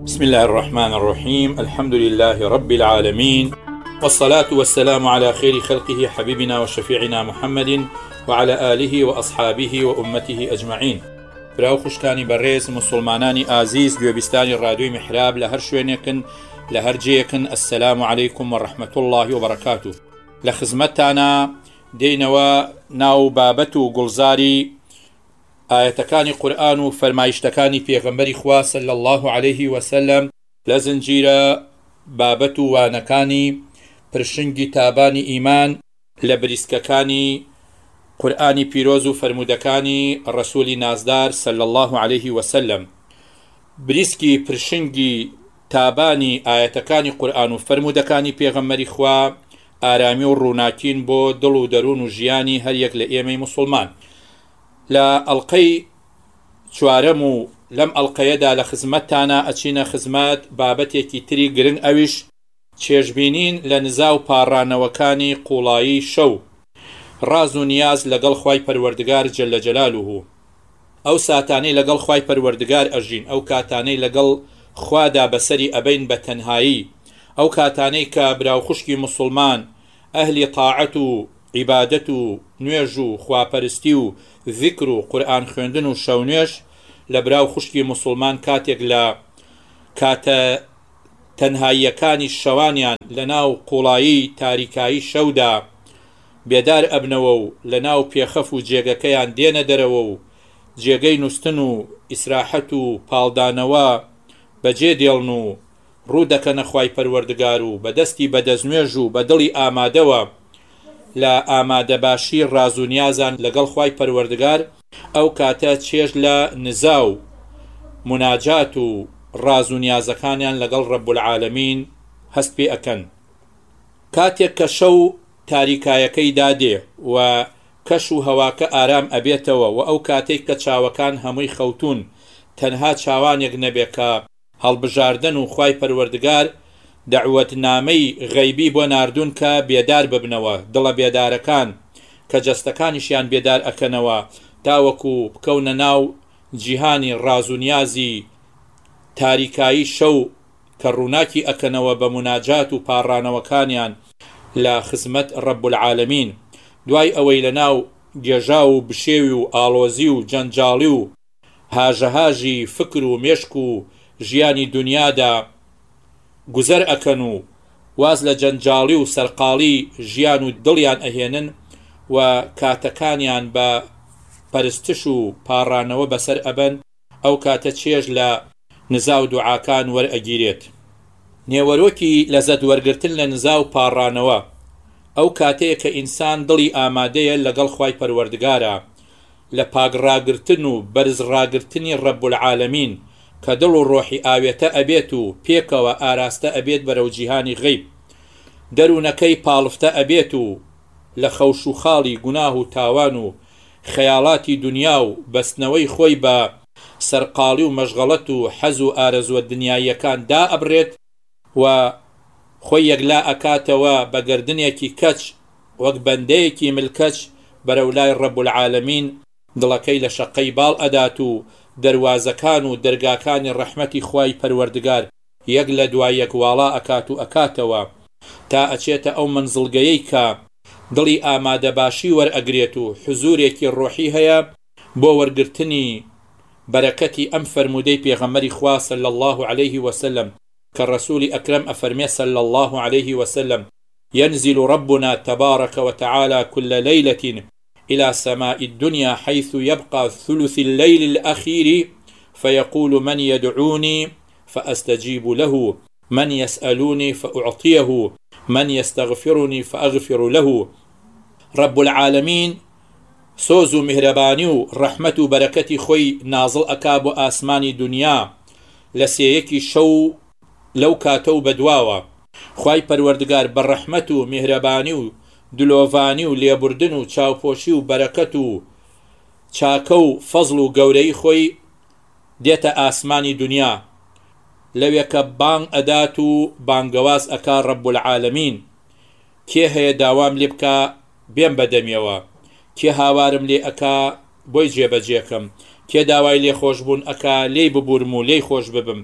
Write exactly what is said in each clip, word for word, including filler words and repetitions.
بسم الله الرحمن الرحيم. الحمد لله رب العالمين، والصلاة والسلام على خير خلقه حبيبنا وشفيعنا محمد وعلى آله وأصحابه وأمته أجمعين. براو خوشکانی بەڕێز مسلمانانی ئازیز گوێبیستانی ڕادیۆی میحراب لە هەر شوێنێکن لە هەر جێیەکن، ئەسسەلام عەلەیکم وەڕەحمەت الله وبەرەکاتوه. لە خزمەتتانە دێینەوە ناو بابەت و گوڵزاری ئاەتەکانی قورئان و فەرمایشتەکانی پێغەمبەری خوا صلی الله علیه وسلم لە زنجیرە بابەت و وانەکانی پرشنگی تابانی ئیمان لە بریسکەکانی قورئانی پیرۆز و فەرمودەکانی ڕەسوولی نازدار صلی الله علیه وسلم. بریسکی پرشنگی تابانی ئاەتەکانی قورئان و فەرمودەکانی پێغەمبەری خوا ئارامی و ڕووناکین بۆ دڵ و دەروون و ژیانی هەریەک لە ئێمەی مسلمان. لە ئەڵقەی چوارەم و لەم ئەڵقەیەدا لە خزمەتتانە ئەچینە خزمەت بابەتێکی تری گرنگ، ئەویش چێژبینین لە نزا و پاڕانەوەکانی قوڵایی شەو، ڕاز و نیاز لەگەڵ خوای پەروەردگار جەلە جەلالوه. ئەو ساتانەی لەگەڵ خوای پەروەردگار ئەژین، ئەو کاتانەی لەگەڵ خوادا بەسەری ئەبەین بە تەنهایی، ئەو کاتانەی کە براو خوشکی مسلمان ئەهلی تاعەت و عیبادەت و نوێژ و خواپەرستی و ذیکر و قورئان خوێندن و شەونێژ لە براو خوشکی مسلمان کاتێک لە کاتە تەنهاییەکانی شەوانیان لە ناو قوڵایی تاریکایی شەودا بێدار ئەبنەوە و لە ناو پێخەف و جێگەکەیان دێنە دەرەوە و جێگەی نووستن و ئیسراحەت و پاڵدانەوە بەجێ دێڵن و ڕوو دەکەنە خوای پەروەردگار و بەدەستی بەدەستنوێژ و بە دڵی ئامادەوە لە ئامادەباشی ڕاز و نیازان لەگەڵ خوای پەروەردگار، ئەو کاتە چێژ لە نزا و مناجات و ڕاز و نیازەکانیان لەگەڵ ڕەب العالەمین هەست پێ ئەکەن. کاتێک کە شەو تاریکایەکەی دادێ و کەش و هەواکە ئارام ئەبێتەوە و ئەو کاتێک کە چاوەکان هەمووی خەوتون، تەنها چاوانێک نەبێ کە هەڵبژاردن و خوای پەروەردگار دەعوەتنامەی غەیبی بۆ ناردوون کە بێدار ببنەوە، دڵە بێدارەکان کە جەستەکانیشیان بێدار ئەکەنەوە تاوەکو بکەونە ناو جیهانی ڕاز و نیازی تاریکایی شەو کە ڕووناکی ئەکەنەوە بە مناجات و پاڕانەوەکانیان لە خزمەت ڕەب العالەمین. دوای ئەوەی لە ناو گێژا و بشێوی و ئاڵۆزی و جەنجاڵی و هاژەهاژی فکر و مێشک و ژیانی دنیادا گوزەر ئەکەن و واز لە جەنجاڵی و سەرقاڵی ژیان و دڵیان ئەهێنن و کاتەکانیان بە پەرستش و پاڕانەوە بەسەر ئەبەن، ئەو کاتە چێژ لە نزا و دوعاکان وەرئەگیرێت. نێوەرۆکی لەزەت وەرگرتن لە نزا و پاڕانەوە ئەو کاتەیە کە ئینسان دڵی ئامادەیە لەگەڵ خوای پەروەردگارە لە پاگڕاگرتن و بەرزڕاگرتنی ڕەب العالەمین کە دڵ و ڕۆحی ئاوێتە ئەبێت و پێکەوە ئاراستە ئەبێت بەرەو جیهانی غەیب، دەروونەکەی پاڵفتە ئەبێت و لە خەوش و خاڵی گوناه و تاوان و خەیاڵاتی دنیا و بەستنەوەی خۆی بە سەرقاڵی و مەشغەڵەت و حەز و ئارەزوە دنیاییەکان دا ئەبرێت و خۆی یەکلا ئەکاتەوە بە گەردنێکی کەچ وەک بەندەیەکی ملکەچ بەرەو لای ڕەب العالەمین، دڵەکەی لە شەقەی باڵ ئەدات و دەروازەکان و دەرگاکانی ڕەحمەتی خوای پەروەردگار یەک لە دوای یەکواڵا ئەکات و ئەکاتەوە تا ئەچێتە ئەو منزڵگەیەی کە دڵی ئامادەباشی وەرئەگرێت و حزورێکی ڕۆحی هەیە بۆ وەرگرتنی بەرەکەتی ئەم فەرمودەی پێغەمبەری خوا صلی الله علیه وسلم کە ڕەسوولی ئەکرەم ئەفەرمێ صلی الله علیه وسلم: ينزل ربنا تبارك وتعالى كل ليلة إلى سماء الدنيا حيث يبقى ثلث الليل الأخير فيقول: من يدعوني فأستجيب له، من يسألوني فأعطيه، من يستغفرني فأغفر له. رب العالمين سوز و مهربانی و ڕەحمەت و بەرەکەتی خۆی نازڵ ئەکا بۆ ئاسمانی دنیا لە سێیەکی شەو لەو کاتە و بەدواوە. خوای پەروەردگار بە ڕەحمەت و میهرەبانی و دلۆڤانی و لێبوردن و چاوپۆشی و بەرەکەت و چاکە و فەزڵ و گەورەی خۆی دێتە ئاسمانی دنیا، لەوێ کە بانگ ئەدات و بانگەواز ئەکا ڕەب العالەمین: کێ هەیە داوام لێ بکە بێم بەدەمیەوە، کێ هاوارم لێ ئەکا بۆی جێبەجێکەم، کێ داوای لێ خۆش بوون ئەکا لێی ببورم و لێی خۆش ببم،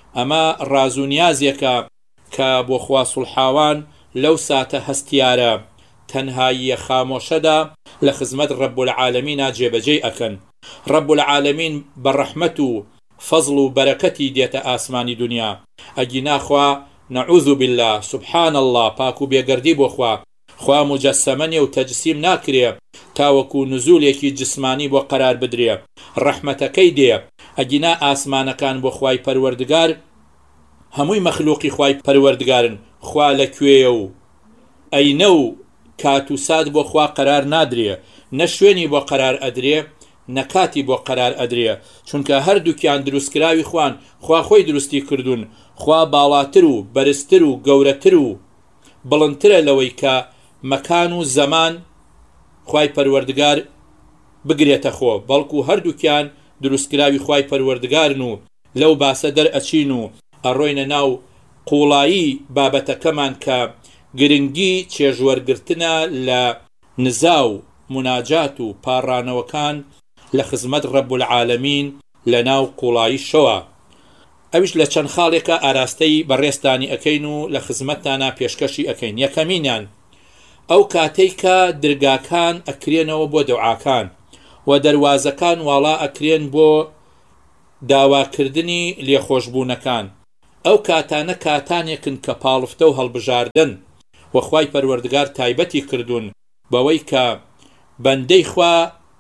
ئەمە ڕازونیازێکە کە بۆ خوا سوڵحاوان لەو ساتە هەستیارە تەنهاییە خامۆشەدا لە خزمەت ڕەب العالەمینە جێبەجێ ئەکەن. ڕەب العالەمین بە ڕەحمەت و فەزڵ و بەرەکەتی دێتە ئاسمانی دنیا. ئەگینا خوا نەعوذ بالله سبحان الله پاک و بێگەردی بۆ خوا خوا مجەسەمەنێ و تەجسیم ناکرێ تاوەکو نزولێکی جسمانی بۆ قەرار بدرێ. ڕەحمەتەکەی دێ. ئەگینا ئاسمانەکان بۆ خوای پەروەردگار هەمووی مەخلوقی خوای پەروەردگارن. خوا لەکوێیە و ئەینە و کات و سات بۆ خوا قەرار نادرێ، نە شوێنی بۆ قەرار ئەدرێ نە کاتی بۆ قەرار ئەدرێ، چونکە هەردووکیان دروستکراوی خوان. خوا خۆی دروستی کردوون. خوا باڵاتر و بەرزتر و گەورەتر و بڵندترە لەوەی کە مەکان و زەمان خوای پەروەردگار بگرێتە خۆ، بەڵکو هەردووکیان دروستکراوی خوای پەروەردگارن و لەو باسە دەرئەچین و ئەڕۆینە ناو قوڵایی بابەتەکەمان کە گرنگی چێژوەرگرتنە لە نزا و مناجات و پاڕانەوەکان لە خزمەت ڕەب العالەمین لە ناو قوڵایی شەوە. ئەویش لە چەند خاڵێکە ئاراستەی بەڕێستانی ئەکەین و لە خزمەتتانە پێشکەشی ئەکەین. یەکەمینیان ئەو کاتەی کە درگاکان ئەکرێنەوە بۆ دەوعاکان و دەروازەکان واڵا ئەکرێن بۆ داواکردنی لێخۆشبوونەکان. ئەو کاتانە کاتانێکن کە پاڵفتە و هەڵبژاردن و خوای پەروەردگار تایبەتی کردوون بەوەی کە بەندەی خوا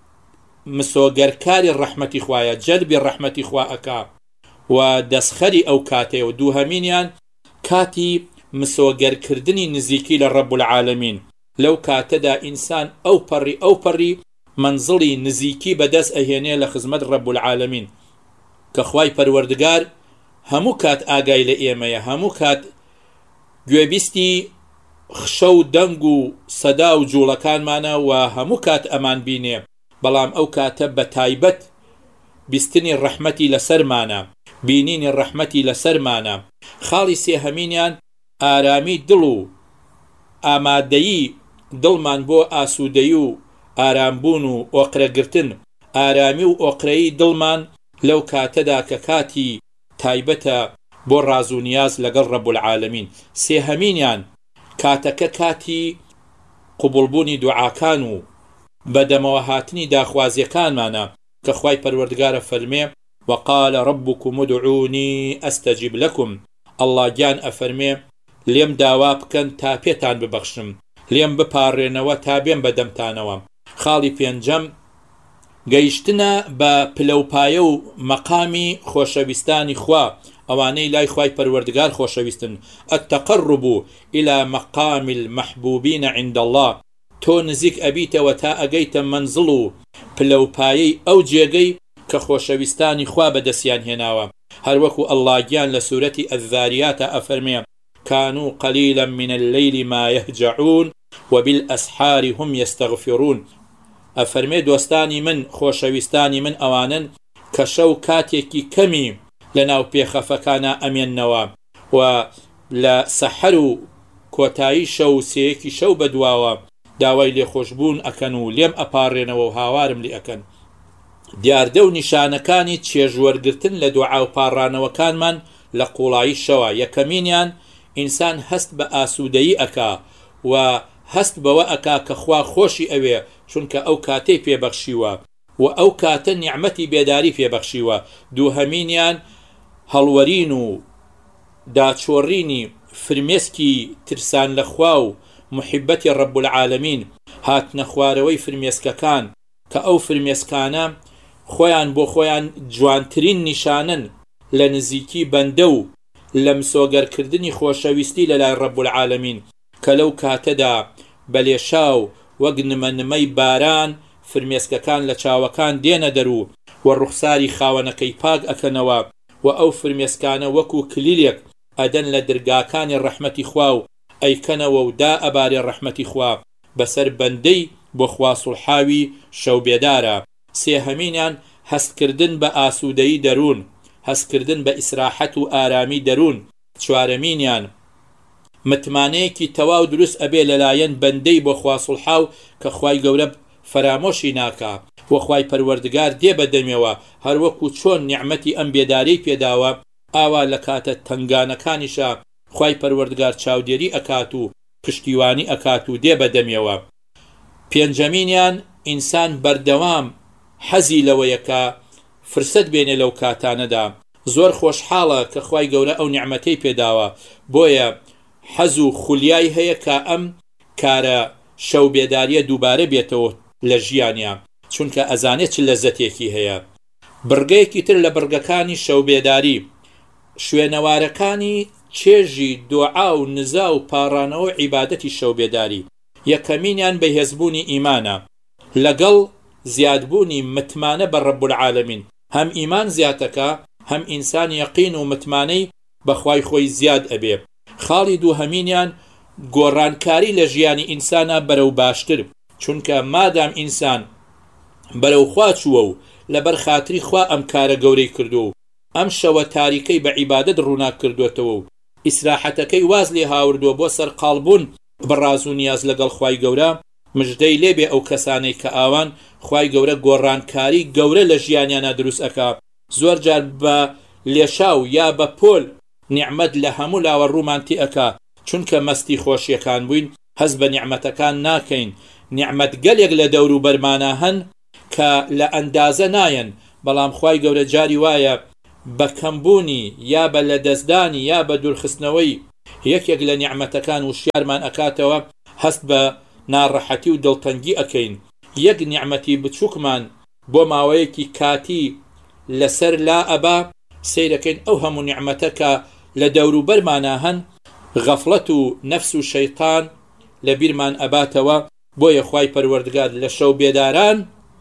مسۆگەرکاری ڕەحمەتی خوایە، جەلبی ڕەحمەتی خوا ئەکا و دەستخەری ئەو کاتەیە. و دووهەمینیان کاتی مسۆگەرکردنی نزیکی لە ڕەب العالەمین. لەو کاتەدا ئینسان ئەو پەڕی ئەو پەڕی منزڵی نزیکی بەدەست ئەهێنێ لە خزمەت ڕەب العالەمین کە خوای پەروەردگار هەموو کات ئاگای لە ئێمەیە، هەموو کات گوێبیستی خشە و دەنگ و سەدا و جوڵەکانمانە و هەموو کات ئەمان بینێ. بەڵام ئەو کاتە بە تایبەت بیستنی ڕەحمەتی لەسەرمانە، بینینی ڕەحمەتی لەسەرمانە. خاڵی سێهەمینیان ئارامی دڵ و ئامادەیی دڵمان بۆ ئاسوودەیی و ئارامبوون و ئۆقرەگرتن. ئارامی و ئۆقرەیی دڵمان لەو کاتەدا کە کاتی تایبەتە بۆ ڕازونیاز لەگەڵ ڕەب العالەمین. سێهەمینیان کاتەکە کاتی قوبوڵبوونی دوعاکان و بەدەمەوە هاتنی داخوازیەکانمانە کە خوای پەروەردگارە فەرمێ وقال ربكم ادعوني استجب لكم. الله گیان ئەفەرمێ لێم داوا بکەن تا پێتان ببەخشم، لێم بپارڕێنەوە تا بێم بەدەمتانەوە. خاڵی پێنجەم گەیشتنە بە پلەپایە و مەقامی خۆشەویستانی خوا، ئەوانەی لای خوای پەروەردگار خۆشەویستن. التقرب إلى مقام المحبوبين عند الله. تۆ نزیک ئەبیتەوە تا ئەگەیتە منزڵ و پلەپایەی ئەو جێگەی کە خۆشەویستانی خوا بەدەستیان هێناوە. هەروەکو ئەڵڵا گیان لە سورەتی الذاریاتە ئەفەرمێ كانوا قليلا من الليل ما يهجعون وبالأسحار هم يستغفرون. ئەفەرمێ دۆستانی من خۆشەویستانی من ئەوانن کە شەو کاتێکی کەمی لە ناو پێخەفەکانە ئەمێننەوە و لە سەحەر و کۆتایی شەو سەیەکی شەو بەدواوە داوای لێخۆشبوون ئەکەن و لێم ئەپارڕێنەوە و هاوارم لێ ئەکەن. دیاردە و نیشانەکانی چێژوەرگرتن لە دوعا و پاڕانەوەکانمان لە قوڵایی شەوە. یەکەمینیان ئینسان هەست بە ئاسوودەیی ئەکا و هەست بەوە ئەکا کە خوا خۆشی ئەوێ، چونکە ئەو کاتەی پێبەخشیوە و ئەو کاتە نیعمەتی بێداری پێبەخشیوە. دووهەمینیان هەڵوەرین و داچۆڕینی فرمێسکی ترسان لە خوا و محبەتی ڕەب العالەمین، هاتنە خوارەوەی فرمێسکەکان کە ئەو فرمێسکانە خۆیان بۆ خۆیان جوانترین نیشانن لە نزیکی بەندە و لە مسۆگەرکردنی خۆشەویستی لە لای ڕەب العالەمین کە لەو کاتەدا بەلێشاو وەک نمەنمەی باران فرمێسکەکان لە چاوەکان دێنە دەرو و ڕوخساری خاوەنەکەی پاک ئەکەنەوە و ئەو فرمێسکانە وەکو کلیلێک ئەدەن لە درگاکانی ڕەحمەتی خوا و ئەیکەنەوە و دا ئەبارێ ڕەحمەتی خوا بەسەر بەندەی بۆ خوا سوڵحاوی شەو بێدارە. سێهەمینیان هەستکردن بە ئاسوودەیی دەروون، هەستکردن بە ئیسراحەت و ئارامی دەروون. چوارەمینیان متمانەیەکی تەواو دروست ئەبێ لەلایەن بەندەی بۆ خوا سوڵحاو کە خوای گەورە فەرامۆشی ناکا و خوای پەروەردگار دێ بەدەمێوە، هەروەکو چۆن نیعمەتی ئەم بێدارەی پێداوە ئاوا لە کاتە تنگانەکانیشە خوای پەروەردگار چاودێری ئەکات و پشتیوانی ئەکات و دێ بەدەمیەوە. پێنجەمینیان ئینسان بەردەوام حەزی لەوەیەکە فرسەت بێنێ لەو کاتانەدا، زۆر خۆشحاڵە کە خوای گەورە ئەو نیعمەتەی پێداوە، بۆیە حەز و خولیای هەیە کە ئەم کارە شەو بێداریە دووبارە بێتەوە لە ژیانیا، چونکە ئەزانێت چ لەزەتێکی هەیە. بڕگەیەکی تر لە بڕگەکانی شەو بێداری شوێنەوارەکانی چێژی دوعا و نزا و پاڕانەوە عیبادەتی شەو بێداری. یەکەمینیان بەهێزبوونی ئیمانە لەگەڵ زیادبوونی متمانە بە ڕەب العالەمین. هەم ئیمان زیاتەکە، هەم ئینسان یەقین و متمانەی بەخوای خۆی زیاد ئەبێ. خاڵی دووهەمینیان گۆڕانکاری لە ژیانی ئینسانە بەرەو باشتر، چونکە مادام ئینسان بەرەو خوا چووە و لەبەر خاتری خوا ئەم کارە گەورەی کردو و ئەم شەوە تاریکەی بە عیبادەت ڕوونا کردوێتەوە و ئیسراحەتەکەی واز لێ هاوردووە بۆ سەر قاڵبوون بەڕاز و نیاز لەگەڵ خوای گەورە، مژدەی لێبێ ئەو کەسانەی کە ئاوان خوای گەورە گۆڕانکاری گەورە لە ژیانیانە دروست ئەکا. زۆر جار بە لێشاو یا بە پۆل نیعمەت لە هەموو لاوە ڕوومان تێ ئەکا، چونکە مەستی خۆشیەکان بووین هەز بە نیعمەتەکان ناکەین. نیعمەت گەلێک لە دەور و بەرمانە هەن کە لە ئەندازە نایەن، بەڵام خوای گەورە جاری وایە بە کەمبوونی یا بە لە دەستدانی یا بە دوورخستنەوەی یەکێک لە نیعمەتەکان وشیارمان ئەکاتەوە هەست بە ناڕەحەتی و دڵتەنگی ئەکەین. یەک نیعمەتی بچووکمان بۆ ماوەیەکی کاتی لەسەر لا ئەبا سەیرەکەین ئەو هەموو نیعمەتە کە لە دەور و بەرمانە هەن، غەفڵەت و نەفس و شەیطان لە بیرمان ئەباتەوە. بۆیە خوای پەروەردگار لە شەو بێداران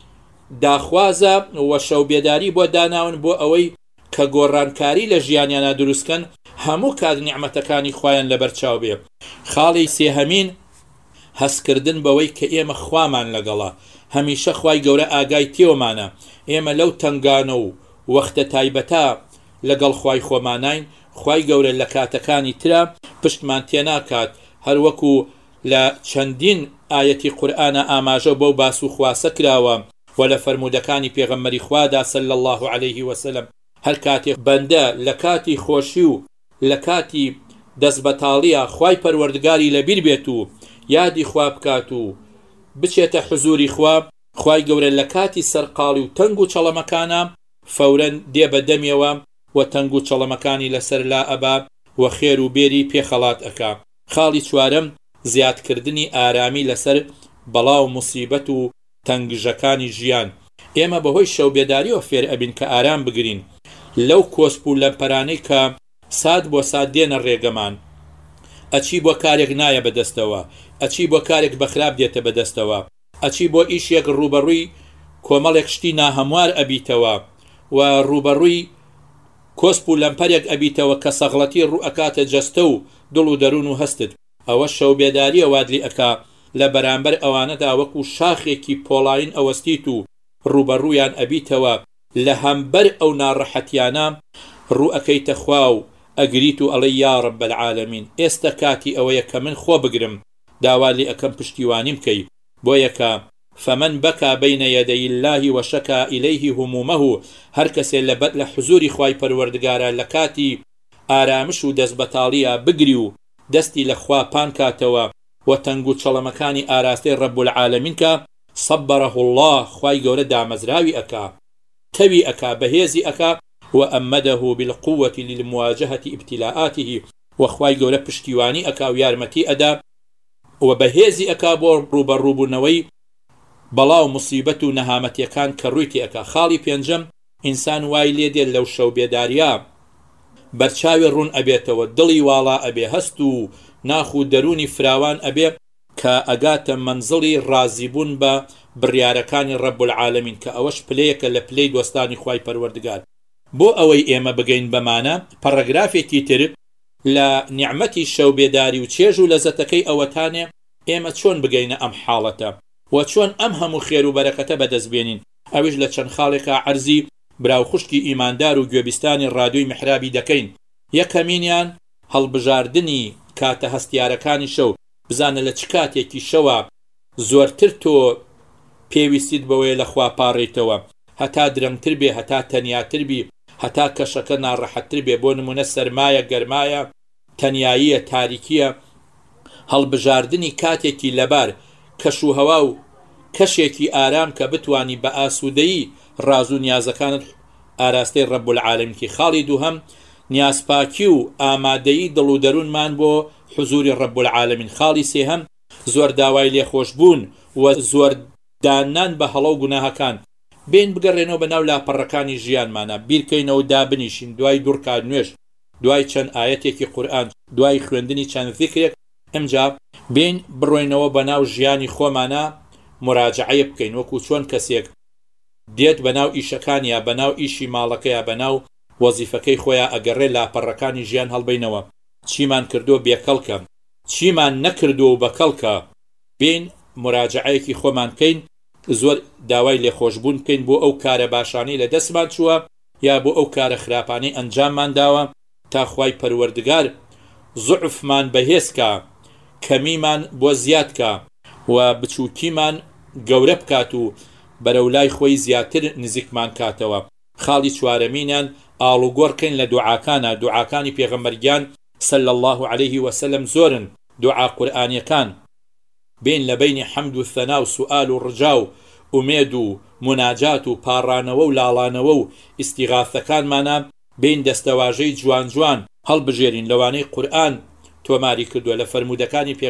داخوازە و شەو بێداری بۆ داناون بۆ ئەوەی کە گۆڕانکاری لە ژیانیانە دروستکەن، هەموو کات نیعمەتەکانی خوایان لەبەرچاو بێ. خاڵی سێهەمین هەستکردن بەوەی کە ئێمە خوامان لەگەڵا، هەمیشە خوای گەورە ئاگای تێوەمانە، ئێمە لەو تنگانە و وەختە تایبەتە لەگەڵ خوای خۆمانین. خوای گەورە لە کاتەکانی ترە پشتمان تێناکات، هەروەکو لە چەندین ئاەتی قورئانە ئاماژە بۆ باس و خواسە کراوە و لە فەرمودەکانی پێغەمبەری خوادا صلی الله عليه وسلم هەر کاتێک بەندە لە کاتی خۆشی و لە کاتی دەستبەتاڵیە خوای پەروەردگاری لەبیر بێت و یادی خوا بکات و بچێتە حزوری خوا، خوای گەورە لە کاتی سەرقاڵی و تەنگ و چەڵەمەکانە فەورەن دێ بەدەمیەوە و تەنگ و چەڵەمەکانی لەسەر لا ئەبا و خێر و بێری پێخەڵات ئەکا. خاڵی چوارەم زیادکردنی ئارامی لەسەر بەڵاو موسیبەت و تەنگژەکانی ژیان. ئێمە بەهۆی شەو بێداریەوە فێر ئەبین کە ئارام بگرین لەو کۆسپ و لەمپەرانەی کە سات بۆ سات دێنە ڕێگەمان، ئەچی بۆ کارێک نایە بەدەستەوە، ئەچی بۆ کارێک بەخراب دێتە بەدەستەوە، ئەچی بۆ ئیشێک ڕوبەڕووی کۆمەڵێک شتی ناهەموار ئەبیتەوە و ڕوبەڕووی کۆسپ و لەمپەرێک ئەبیتەوە کە سەغڵەتی ڕوو ئەکاتە جەستە و دڵ و دەروون و هەستت. ئەوە شەو بێداریە وادلی ئەکا لە بەرامبەر ئەوانەدا وەکو شاخێکی پۆڵاین ئەوەستیت و ڕوبەڕوویان ئەبیتەوە لە هەمبەر ئەو ناڕەحەتیانە ڕوو ئەەکەیتە خوا و ئەگریت و ئەڵێ یا ڕەب العالەمین، ئێستا کاتی ئەوەیە کە من خۆ بگرم، داوا لێ ئەەکەم پشتیوانی بکەی. بۆیەکە فەمەن بەکا بەینە یەدەی الله وەشەکا ئیلەیه هەموومەه، هەر کەسێ لەبەر لە حزوری خوای پەروەردگارە لە کاتی ئارامش و دەستبەتاڵیە بگری و دەستی لە خوا پان کاتەوە و تەنگ و چەڵەمەکانی ئاراستەی ڕەب العالەمین کە صبره الله، خوای گەورە دامەزراوی ئەکا، تەوی ئەکا، بەهێزی ئەکا و ئەمەدەه بالقوة للمواجهة ابتلاءاته، وخوای گەورە پشتیوانی ئەکا و یارمەتی ئەدا و بەهێزی ئەکا بۆ ڕوبەڕووبوونەوەی بەڵاو موسیبەت و نەهامەتیەکان کە ڕوویتی ئەکا. خاڵی پێنجەم ئینسان وای لێ دێت لەو شەو بێداریە بەرچاوی ڕوون ئەبێتەوە، دڵی واڵا ئەبێ، هەست و ناخ و دەرونی فراوان ئەبێ کە ئەگاتە منزڵی ڕازیبوون بە بڕیارەکانی ڕەب العالەمین، کە ئەوەش پلەیەکە لە پلەی دۆستانی خوای پەروەردگار. بۆ ئەوەی ئێمە بگەین بەمانە، پەڕەگرافێکی تر لە نیعمەتی شەو بێداری و چێژ و لەزەتەکەی ئەوەتانێ ئێمە چۆن بگەینە ئەم حاڵەتە و چۆن ئەم هەموو خێر و بەرەکەتە بەدەستبێنین. ئەویش لە چەند خاڵێکە عەرزی براو خوشکی ئیماندار و گوێبیستانی ڕادیۆی میحرابی دەکەین. یەکەمینیان هەڵبژاردننی کاتە هەستیارەکانی شەو. بزانە لە چ کاتێکی شەوە زۆرتر تۆ پێویستیت بەوەیە لە خوا پاڕێیتەوە، هەتا درەنگتر بێ، هەتا تەنیاتر بی، هەتا کەشەکە ناڕەحەتتر بێ. بۆ نمونە سەرمایە، گەرمایە، تەنیاییە، تاریکیە، هەڵبژاردننی کاتێکی لەبار کەش و هەوا و کەشێکی ئارام کە بتوانی بە ئاسوودەیی ڕاز و نیازەکانت ئاراستەی ڕەب العالەمین. خاڵی دووهەم نیازپاکی و ئامادەیی دڵ و دەروونمان بۆ حوزوری ڕەب العالەمین. خاڵی سێهەم زۆر داوای لێخۆشبوون و زۆر دانان بە هەڵە و گوناهەکان. بین بگەڕێنەوە بە ناو لاپەڕەکانی ژیانمانە، بیرکەینەوە دابنیشین دوای دوورکات نوێژ، دوای چەند ئاەتێکی قورئان، دوای خوێندنی چەند ذیکرێک. ئەمجا بین بڕۆینەوە بە ناو ژیانی خۆمانە مراجعە بکەین، وەکو چۆن کەسێک دێت بە ناو ئیشەکان یا بە ناو ئیشی ماڵەکە یا بە ناو وەزیفەکەی خۆیان ئەگەڕێ لاپەڕەکانی ژیان هەڵبینەوە. چیمان کردو بێکەڵکە، چیمان نەکردو و بەکەڵکە. بین مراجعەیەکی خۆمان بکەین، زۆر داوای لێخۆشبوون بکەین بۆ ئەو کارە باشانەی لە دەستمان چووە یا بۆ ئەو کارە خراپانەی ئەنجاممان داوە، تا خوای پەروەردگار زوعفمان بەهێزکە، کەمیمان بۆ زیادکە و بچووکیمان گەورە بکات و بەرەولای خۆی زیاتر نزیکمان کاتەوە. خاڵی چوارەمینیان ئاڵوگۆڕکەین لە دوعاکانە. دوعاکانی پێغەمبەرگیان صلی الله عليه وسلم زۆرن، دوعا قورئانیەکان. بین لە بینی حەمد و ثەنا و سوئال و ڕجا و ئومێد و مناجات و پاڕانەوە و لاڵانەوە و ئیستیغاثەکانمانە بین دەستەواژەی جوان جوان هەڵبژێرین لەوانەی قورئان تۆماری کردووە لە فەرمودەکانی